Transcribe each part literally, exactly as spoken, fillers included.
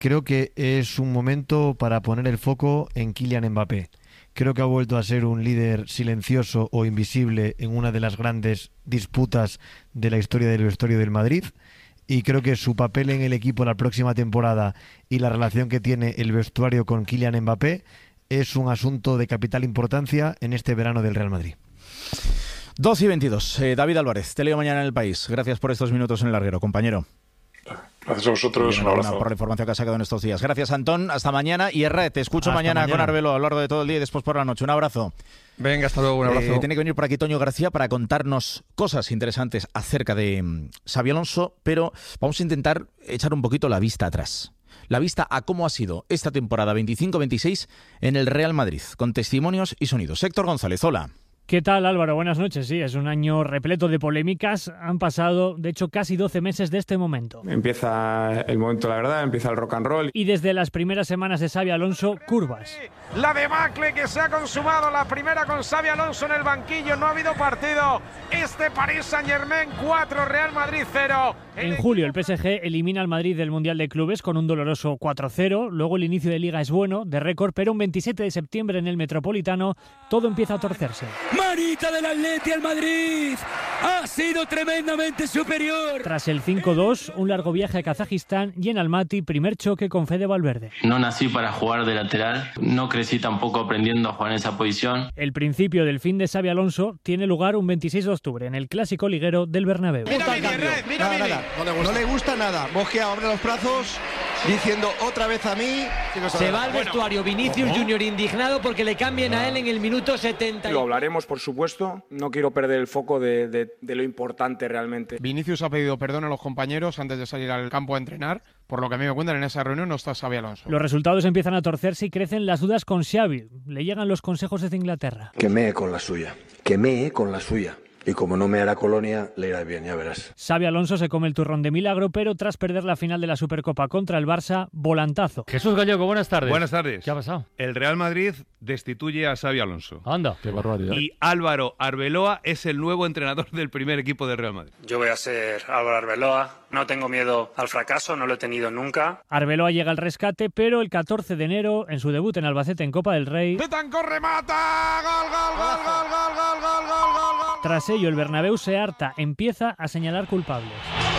Creo que es un momento para poner el foco en Kylian Mbappé. Creo que ha vuelto a ser un líder silencioso o invisible en una de las grandes disputas de la historia del vestuario del Madrid. Y creo que su papel en el equipo la próxima temporada y la relación que tiene el vestuario con Kylian Mbappé es un asunto de capital importancia en este verano del Real Madrid. dos y veintidós. Eh, David Álvarez, te leo mañana en El País. Gracias por estos minutos en el larguero, compañero. Gracias a vosotros, un abrazo. Por la información que has sacado en estos días. Gracias, Antón. Hasta mañana. Y Herrera, te escucho mañana, mañana con Arbeloa a lo largo de todo el día y después por la noche. Un abrazo. Venga, hasta luego, un abrazo. Eh, tiene que venir por aquí Toño García para contarnos cosas interesantes acerca de um, Xabi Alonso, pero vamos a intentar echar un poquito la vista atrás. La vista a cómo ha sido esta temporada veinticinco veintiséis en el Real Madrid, con testimonios y sonidos. Héctor González, hola. ¿Qué tal, Álvaro? Buenas noches. Sí, es un año repleto de polémicas. Han pasado, de hecho, casi doce meses de este momento. Empieza el momento, la verdad, empieza el rock and roll. Y desde las primeras semanas de Xabi Alonso, curvas. La debacle que se ha consumado, la primera con Xabi Alonso en el banquillo, no ha habido partido. Este Paris Saint-Germain cuatro, Real Madrid cero. En julio el P S G elimina al Madrid del Mundial de Clubes con un doloroso cuatro cero. Luego el inicio de Liga es bueno, de récord, pero un veintisiete de septiembre en el Metropolitano todo empieza a torcerse. Manita del Atleti al Madrid, ha sido tremendamente superior. Tras el cinco dos, un largo viaje a Kazajistán y en Almaty, primer choque con Fede Valverde. No nací para jugar de lateral, no crecí tampoco aprendiendo a jugar en esa posición. El principio del fin de Xabi Alonso tiene lugar un veintiséis de octubre en el clásico liguero del Bernabéu. Mira, mira, mira, nada, nada. No, le no le gusta nada. Mosquea abre los brazos diciendo otra vez a mí. Se va al vestuario Vinicius ¿Cómo? Junior indignado porque le cambien a él en el minuto setenta. Lo hablaremos, por supuesto. No quiero perder el foco de, de, de lo importante realmente. Vinicius ha pedido perdón a los compañeros antes de salir al campo a entrenar. Por lo que a mí me cuentan, en esa reunión no está Xabi Alonso. Los resultados empiezan a torcerse y crecen las dudas con Xavi. Le llegan los consejos desde Inglaterra. Que mee con la suya. Que mee con la suya. Y como no me hará Colonia, le irá bien, ya verás. Xabi Alonso se come el turrón de milagro, pero tras perder la final de la Supercopa contra el Barça, volantazo. Jesús Gallego, buenas tardes. Buenas tardes. ¿Qué ha pasado? El Real Madrid destituye a Xabi Alonso. Anda. Qué barbaridad. Y Álvaro Arbeloa es el nuevo entrenador del primer equipo del Real Madrid. Yo voy a ser Álvaro Arbeloa. No tengo miedo al fracaso, no lo he tenido nunca. Arbeloa llega al rescate, pero el catorce de enero, en su debut en Albacete en Copa del Rey... Betancourt remata, gol, gol, gol, gol, gol, gol, gol, gol, gol, gol. Tras ello, el Bernabéu se harta, empieza a señalar culpables.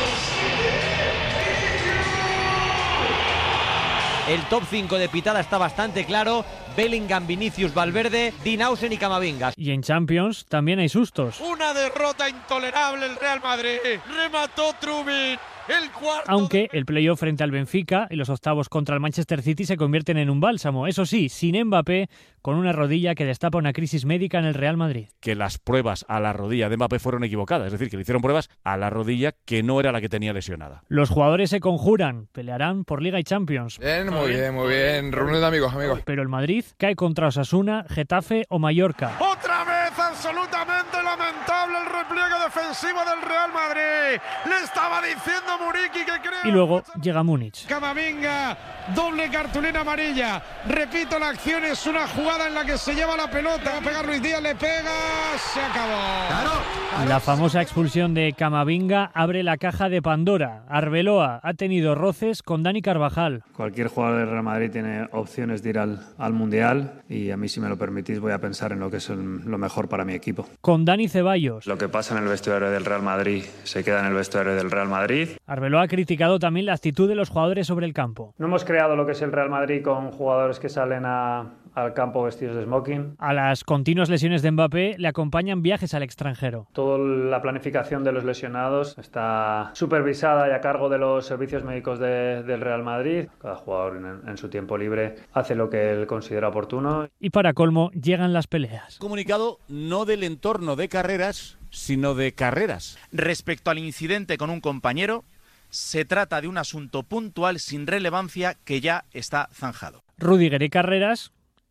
El top cinco de pitada está bastante claro. Bellingham, Vinicius, Valverde, Dinausen y Camavinga. Y en Champions también hay sustos. Una derrota intolerable el Real Madrid. Remató Trubin. El cuarto. Aunque el playoff frente al Benfica y los octavos contra el Manchester City se convierten en un bálsamo. Eso sí, sin Mbappé, con una rodilla que destapa una crisis médica en el Real Madrid. Que las pruebas a la rodilla de Mbappé fueron equivocadas. Es decir, que le hicieron pruebas a la rodilla que no era la que tenía lesionada. Los jugadores se conjuran, pelearán por Liga y Champions. Bien, muy bien, muy bien. Reunión de amigos, amigos. Pero el Madrid cae contra Osasuna, Getafe o Mallorca. ¡Otra vez! Absolutamente lamentable el repliegue defensivo del Real Madrid. Le estaba diciendo Muriqui que creo... Y luego llega Múnich. Camavinga, doble cartulina amarilla. Repito, la acción es una jugada en la que se lleva la pelota. Va a pegar Luis Díaz, le pega, se acabó. Claro, claro. La famosa expulsión de Camavinga abre la caja de Pandora. Arbeloa ha tenido roces con Dani Carvajal. Cualquier jugador del Real Madrid tiene opciones de ir al, al Mundial y a mí, si me lo permitís, voy a pensar en lo que es el, lo mejor para mi equipo. Con Dani Ceballos. Lo que pasa en el vestuario del Real Madrid se queda en el vestuario del Real Madrid. Arbeloa ha criticado también la actitud de los jugadores sobre el campo. No hemos creado lo que es el Real Madrid con jugadores que salen a, al campo vestidos de smoking. A las continuas lesiones de Mbappé le acompañan viajes al extranjero. Toda la planificación de los lesionados está supervisada y a cargo de los servicios médicos de, del Real Madrid. Cada jugador en, en su tiempo libre hace lo que él considera oportuno. Y para colmo, llegan las peleas. Comunicado no del entorno de carreras, sino de carreras. Respecto al incidente con un compañero, se trata de un asunto puntual sin relevancia que ya está zanjado. Rüdiger y Carreras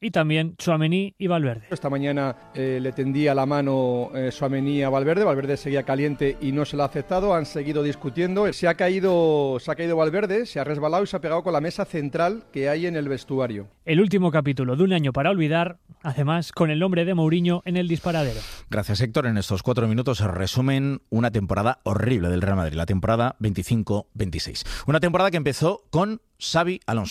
y también Tchouaméni y Valverde. Esta mañana eh, le tendía la mano eh, Tchouaméni a Valverde, Valverde seguía caliente y no se lo ha aceptado, han seguido discutiendo, se ha caído, se ha caído Valverde, se ha resbalado y se ha pegado con la mesa central que hay en el vestuario. El último capítulo de Un año para olvidar, además con el nombre de Mourinho en el disparadero. Gracias, Héctor. En estos cuatro minutos se resumen una temporada horrible del Real Madrid, la temporada veinticinco veintiséis. Una temporada que empezó con Xabi Alonso.